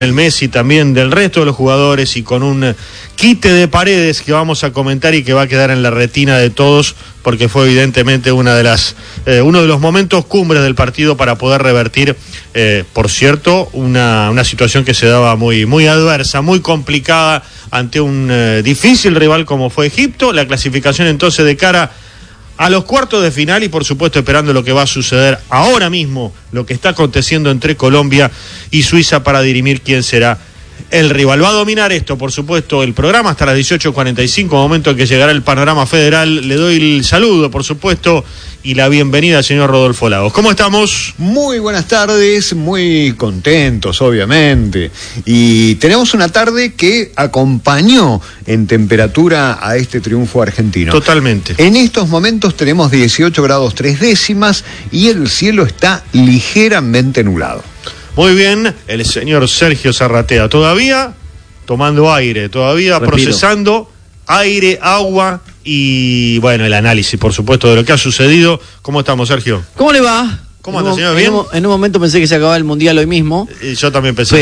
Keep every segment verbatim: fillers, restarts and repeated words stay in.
el Messi también del resto de los jugadores y con un quite de Paredes que vamos a comentar y que va a quedar en la retina de todos porque fue evidentemente una de las eh, uno de los momentos cumbres del partido para poder revertir, eh, por cierto, una, una situación que se daba muy, muy adversa, muy complicada ante un eh, difícil rival como fue Egipto. La clasificación entonces de cara a los cuartos de final y por supuesto esperando lo que va a suceder ahora mismo, lo que está aconteciendo entre Colombia y Suiza para dirimir quién será el rival. Va a dominar esto, por supuesto, el programa hasta las dieciocho cuarenta y cinco, momento en que llegará el panorama federal. Le doy el saludo, por supuesto, y la bienvenida al señor Rodolfo Lagos. ¿Cómo estamos? Muy buenas tardes, muy contentos, obviamente. Y tenemos una tarde que acompañó en temperatura a este triunfo argentino. Totalmente. En estos momentos tenemos dieciocho grados tres décimas y el cielo está ligeramente nublado. Muy bien, el señor Sergio Zarratea, todavía tomando aire, todavía Respiro. procesando aire, agua y, bueno, el análisis, por supuesto, de lo que ha sucedido. ¿Cómo estamos, Sergio? ¿Cómo le va? ¿Cómo anda, señor? ¿Bien? En un, en un momento pensé que se acababa el Mundial hoy mismo. Y yo también pensé.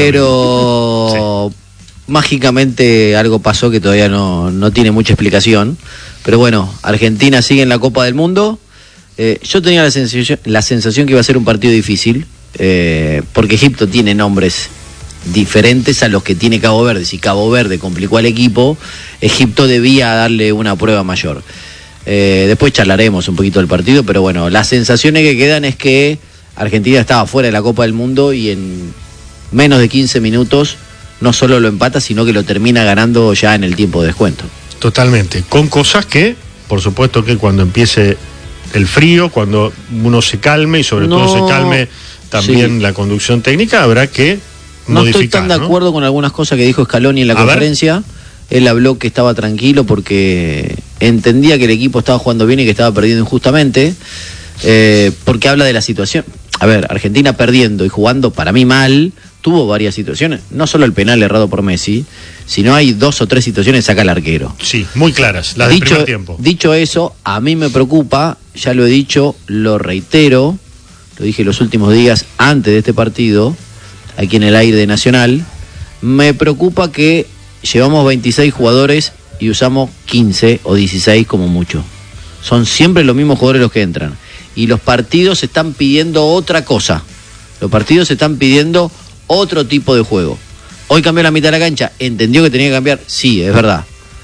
Pero sí. Mágicamente algo pasó que todavía no, no tiene mucha explicación. Pero bueno, Argentina sigue en la Copa del Mundo. Eh, yo tenía la sensación, la sensación que iba a ser un partido difícil. Eh, porque Egipto tiene nombres diferentes a los que tiene Cabo Verde. Si Cabo Verde complicó al equipo, Egipto debía darle una prueba mayor. Eh, después charlaremos un poquito del partido, pero bueno, las sensaciones que quedan es que Argentina estaba fuera de la Copa del Mundo y en menos de quince minutos no solo lo empata, sino que lo termina ganando ya en el tiempo de descuento. Totalmente, con cosas que, por supuesto que cuando empiece el frío, cuando uno se calme y sobre no... todo se calme también sí. la conducción técnica, habrá que no modificar. No estoy tan de ¿no? acuerdo con algunas cosas que dijo Scaloni en la A conferencia. Ver. Él habló que estaba tranquilo porque entendía que el equipo estaba jugando bien y que estaba perdiendo injustamente, eh, porque habla de la situación. A ver, Argentina perdiendo y jugando para mí mal, tuvo varias situaciones, no solo el penal errado por Messi, sino hay dos o tres situaciones, saca el arquero. Sí, muy claras, las del primer tiempo. Dicho eso, a mí me preocupa, ya lo he dicho, lo reitero, lo dije los últimos días antes de este partido, aquí en el aire de Nacional, me preocupa que llevamos veintiséis jugadores y usamos quince o dieciséis como mucho. Son siempre los mismos jugadores los que entran. Y los partidos están pidiendo otra cosa. Los partidos están pidiendo otro tipo de juego. Hoy cambió la mitad de la cancha, ¿entendió que tenía que cambiar? Sí, es verdad.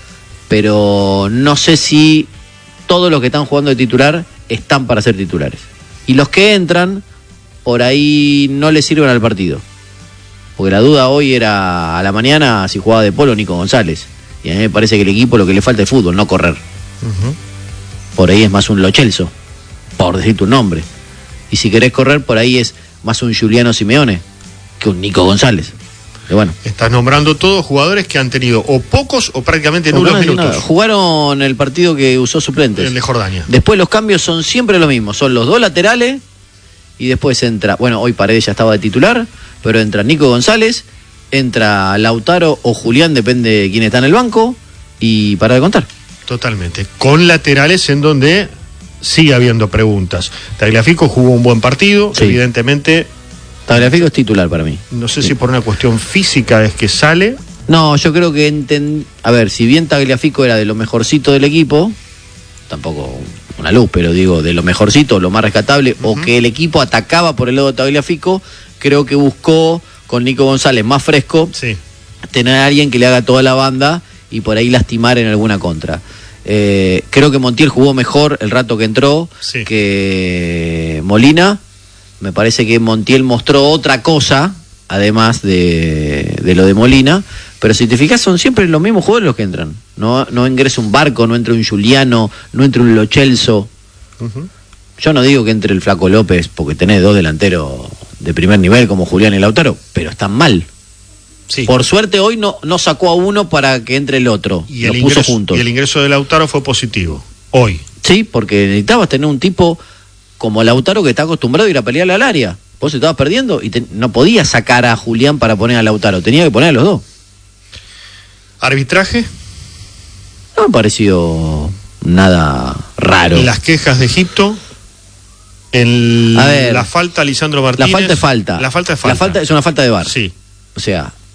Pero no sé si todos los que están jugando de titular están para ser titulares. Y los que entran, por ahí no le sirven al partido. Porque la duda hoy era a la mañana si jugaba de Polo o Nico González. Y a mí me parece que el equipo lo que le falta es fútbol, no correr. Uh-huh. Por ahí es más un Lo Celso, por decir tu nombre. Y si querés correr, por ahí es más un Juliano Simeone que un Nico González. Pero bueno. Estás nombrando todos jugadores que han tenido o pocos o prácticamente nulos no minutos. Nada. Jugaron el partido que usó suplentes. El de Jordania. Después los cambios son siempre los mismos. Son los dos laterales y después entra... Bueno, hoy Paredes ya estaba de titular, pero entra Nico González, entra Lautaro o Julián, depende de quién está en el banco, y para de contar. Totalmente. Con laterales en donde sigue habiendo preguntas. Tagliafico jugó un buen partido, sí. Evidentemente... Tagliafico es titular para mí. No sé sí. si por una cuestión física es que sale. No, yo creo que enten... A ver, si bien Tagliafico era de lo mejorcito del equipo, tampoco una luz, pero digo, de lo mejorcito, lo más rescatable, uh-huh. o que el equipo atacaba por el lado de Tagliafico, creo que buscó con Nico González más fresco, sí. tener a alguien que le haga toda la banda y por ahí lastimar en alguna contra. Eh, creo que Montiel jugó mejor el rato que entró sí. que Molina. Me parece que Montiel mostró otra cosa, además de, de lo de Molina, pero si te fijas son siempre los mismos jugadores los que entran. No, no ingresa un Barco, no entra un Juliano, no entra un Lo Celso. Uh-huh. Yo no digo que entre el Flaco López, porque tenés dos delanteros de primer nivel como Julián y Lautaro, pero están mal. Sí. Por suerte hoy no, no sacó a uno para que entre el otro, y los el puso ingreso, juntos. Y el ingreso de Lautaro fue positivo, hoy. Sí, porque necesitabas tener un tipo como Lautaro que está acostumbrado a ir a pelearle al área. Vos estabas perdiendo y te, no podías sacar a Julián para poner a Lautaro, tenía que poner a los dos. ¿Arbitraje? No me pareció nada raro. Las quejas de Egipto, el, a ver, la falta a Lisandro Martínez. La falta es falta. La falta es falta. La falta es una falta de V A R. Sí. O sea,